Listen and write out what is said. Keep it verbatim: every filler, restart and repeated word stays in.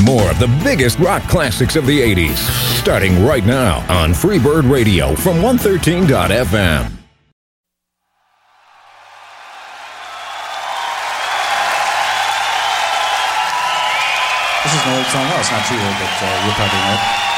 more of the biggest rock classics of the eighties, starting right now on Freebird Radio from one thirteen dot f m. This is an old song. Well, it's not too old, but uh, you'll probably know it.